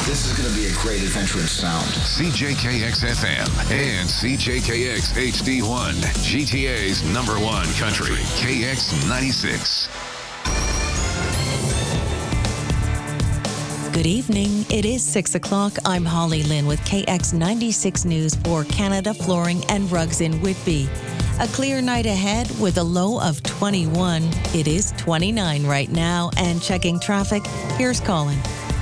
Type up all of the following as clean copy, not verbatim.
This is going to be a great adventure in sound. CJKX-FM and CJKX HD1, GTA's #1 country, KX96. Good evening. It is 6 o'clock. I'm Holly Lynn with KX96 News for Canada Flooring and Rugs in Whitby. A clear night ahead with a low of 21. It is 29 right now. And checking traffic, here's Colin.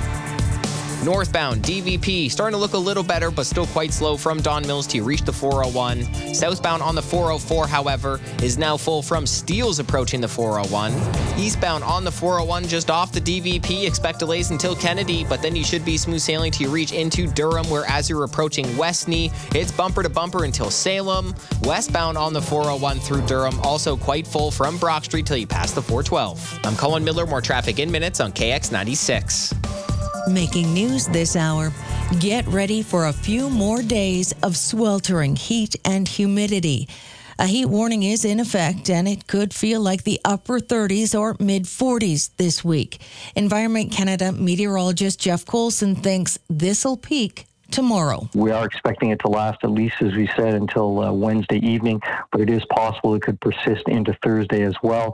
Northbound DVP starting to look a little better, but still quite slow from Don Mills till you reach the 401. Southbound on the 404, however, is now full from Steeles approaching the 401. Eastbound on the 401 just off the DVP, expect delays until Kennedy, but then you should be smooth sailing till you reach into Durham, where as you're approaching Westney, it's bumper to bumper until Salem. Westbound on the 401 through Durham, also quite full from Brock Street till you pass the 412. I'm Colin Miller, more traffic in minutes on KX96. Making news this hour. Get ready for a few more days of sweltering heat and humidity. A heat warning is in effect, and it could feel like the upper 30s or mid-40s this week. Environment Canada meteorologist Jeff Coulson thinks this'll peak tomorrow. We are expecting it to last at least, as we said, until Wednesday evening, but it is possible it could persist into Thursday as well.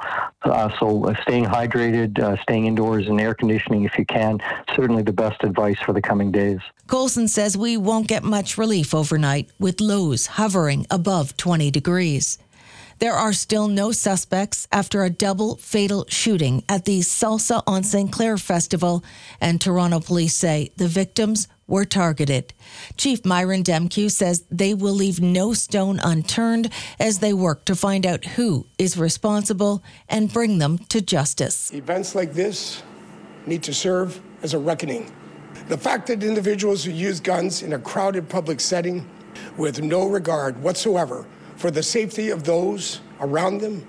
So staying hydrated, staying indoors and air conditioning if you can, certainly the best advice for the coming days. Coulson says we won't get much relief overnight, with lows hovering above 20 degrees. There are still no suspects after a double fatal shooting at the Salsa on St. Clair Festival, and Toronto police say the victims were targeted. Chief Myron Demkew says they will leave no stone unturned as they work to find out who is responsible and bring them to justice. Events like this need to serve as a reckoning. The fact that individuals who use guns in a crowded public setting with no regard whatsoever for the safety of those around them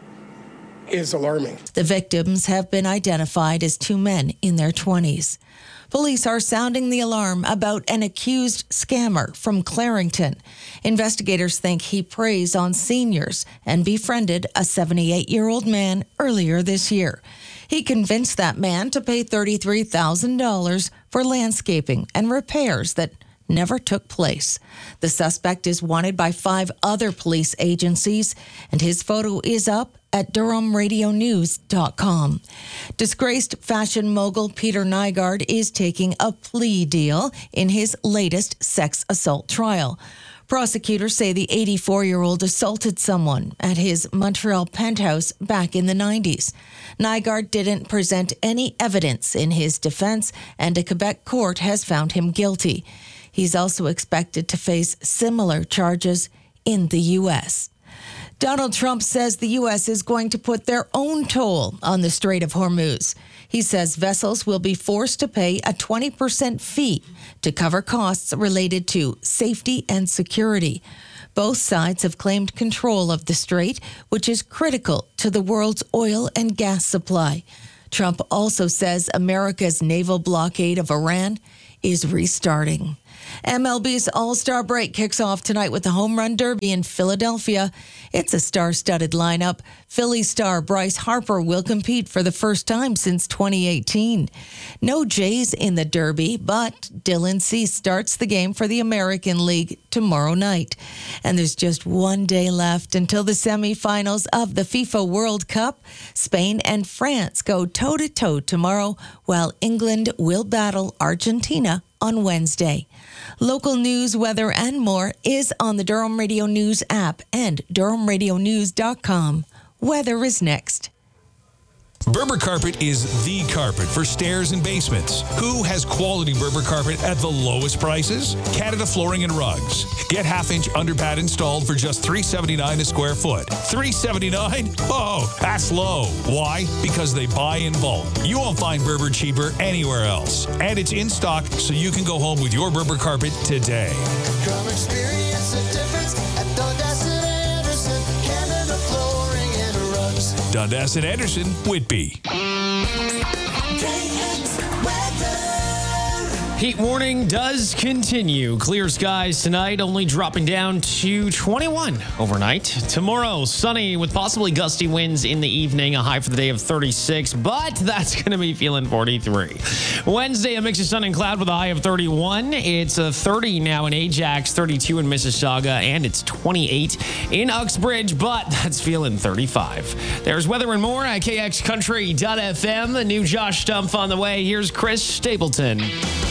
is alarming. The victims have been identified as two men in their 20s. Police are sounding the alarm about an accused scammer from Clarington. Investigators think he preys on seniors and befriended a 78-year-old man earlier this year. He convinced that man to pay $33,000 for landscaping and repairs that never took place. The suspect is wanted by 5 other police agencies, and his photo is up at DurhamRadioNews.com. Disgraced fashion mogul Peter Nygard is taking a plea deal in his latest sex assault trial. Prosecutors say the 84-year-old assaulted someone at his Montreal penthouse back in the 90s. Nygard didn't present any evidence in his defense, and a Quebec court has found him guilty. He's also expected to face similar charges in the U.S. Donald Trump says the U.S. is going to put their own toll on the Strait of Hormuz. He says vessels will be forced to pay a 20% fee to cover costs related to safety and security. Both sides have claimed control of the strait, which is critical to the world's oil and gas supply. Trump also says America's naval blockade of Iran is restarting. MLB's All-Star break kicks off tonight with the Home Run Derby in Philadelphia. It's a star-studded lineup. Philly star Bryce Harper will compete for the first time since 2018. No Jays in the Derby, but Dylan Cease starts the game for the American League tomorrow night. And there's just one day left until the semifinals of the FIFA World Cup. Spain and France go toe-to-toe tomorrow, while England will battle Argentina on Wednesday. Local news, weather, and more is on the Durham Radio News app and DurhamRadioNews.com. Weather is next. Berber Carpet is the carpet for stairs and basements. Who has quality Berber carpet at the lowest prices? Canada Flooring and Rugs. Get half-inch underpad installed for just $379 a square foot. $379? Oh, that's low. Why? Because they buy in bulk. You won't find Berber cheaper anywhere else. And it's in stock, so you can go home with your Berber carpet today. Come experience the difference at Dundas and Anderson, Canada Flooring and Rugs. Dundas and Anderson, Whitby. Heat warning does continue. Clear skies tonight, only dropping down to 21 overnight. Tomorrow, sunny with possibly gusty winds in the evening, a high for the day of 36, but that's going to be feeling 43. Wednesday, a mix of sun and cloud with a high of 31. It's 30 now in Ajax, 32 in Mississauga, and it's 28 in Uxbridge, but that's feeling 35. There's weather and more at KXCountry.fm. The new Josh Stumpf on the way. Here's Chris Stapleton.